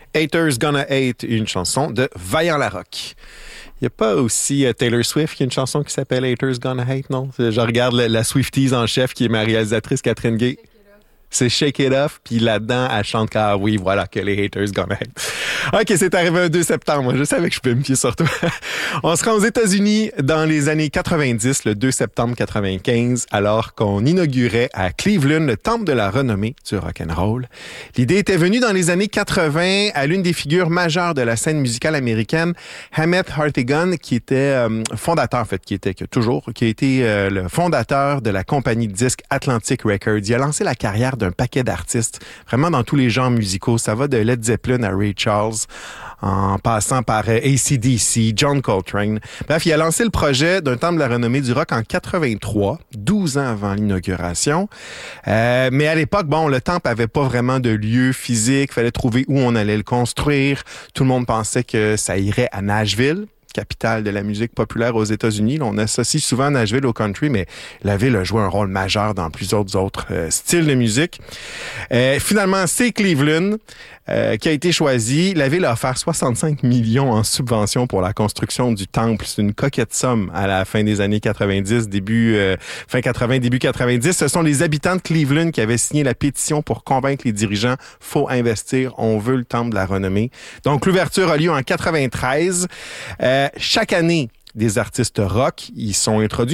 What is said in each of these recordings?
Haters Gonna Hate, une chanson de Vaillant Larocque. Il n'y a pas aussi Taylor Swift qui a une chanson qui s'appelle Haters Gonna Hate, non? Je regarde la Swifties en chef qui est ma réalisatrice Catherine Gay. C'est Shake It Off, puis là-dedans, elle chante ah oui, voilà, que les haters gonna hate. OK, c'est arrivé un 2 septembre. Je savais que je pouvais me fier sur toi. On se rend aux États-Unis dans les années 90, le 2 septembre 95, alors qu'on inaugurait à Cleveland le temple de la renommée du rock'n'roll. L'idée était venue dans les années 80 à l'une des figures majeures de la scène musicale américaine, Hammett Hartigan, qui était fondateur, en fait, qui a été le fondateur de la compagnie de disques Atlantic Records. Il a lancé la carrière d'un paquet d'artistes, vraiment dans tous les genres musicaux. Ça va de Led Zeppelin à Ray Charles, en passant par AC/DC, John Coltrane. Bref, il a lancé le projet d'un temple de la renommée du rock en 83, 12 ans avant l'inauguration. Mais à l'époque, le temple avait pas vraiment de lieu physique. Fallait trouver où on allait le construire. Tout le monde pensait que ça irait à Nashville, capitale de la musique populaire aux États-Unis. Là, on associe souvent Nashville au country, mais la ville a joué un rôle majeur dans plusieurs autres styles de musique. Finalement, c'est Cleveland qui a été choisi. La ville a offert 65 millions en subvention pour la construction du temple. C'est une coquette somme à la fin des années 90, fin 80, début 90. Ce sont les habitants de Cleveland qui avaient signé la pétition pour convaincre les dirigeants. Faut investir, on veut le temple de la renommée. Donc, l'ouverture a lieu en 93. Chaque année, des artistes rock, ils sont intronisés,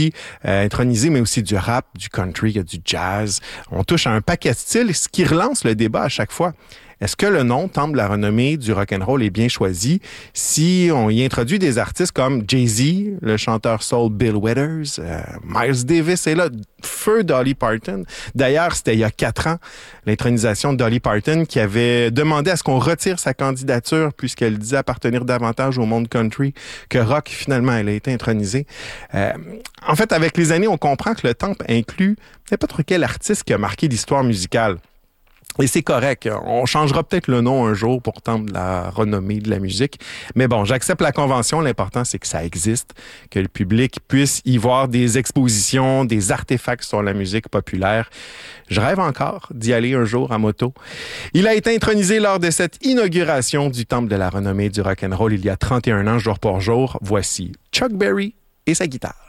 mais aussi du rap, du country, il y a du jazz. On touche à un paquet de styles, ce qui relance le débat à chaque fois. Est-ce que le nom temple de la renommée du rock'n'roll est bien choisi si on y introduit des artistes comme Jay-Z, le chanteur soul Bill Withers, Miles Davis est là, feu Dolly Parton. D'ailleurs, c'était il y a 4 ans, l'intronisation de Dolly Parton qui avait demandé à ce qu'on retire sa candidature puisqu'elle disait appartenir davantage au monde country que rock. Finalement, elle a été intronisée. En fait, avec les années, on comprend que le temple inclut n'importe quel artiste qui a marqué l'histoire musicale. Et c'est correct. On changera peut-être le nom un jour pour temple de la renommée de la musique. Mais bon, j'accepte la convention. L'important, c'est que ça existe, que le public puisse y voir des expositions, des artefacts sur la musique populaire. Je rêve encore d'y aller un jour en moto. Il a été intronisé lors de cette inauguration du temple de la renommée du rock'n'roll il y a 31 ans, jour pour jour. Voici Chuck Berry et sa guitare.